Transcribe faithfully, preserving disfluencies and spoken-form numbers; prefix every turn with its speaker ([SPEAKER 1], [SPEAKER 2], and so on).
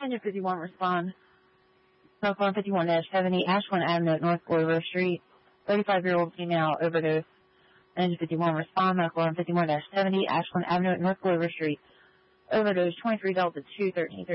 [SPEAKER 1] Engine fifty-one, respond. Smoke alarm fifty-one dash seventy, Ashland Avenue at North Glover Street. thirty-five-year-old female overdose. Engine fifty-one, respond. Smoke alarm fifty-one dash seventy, Ashland Avenue at North Glover Street. Overdose twenty-three Delta two thirteen.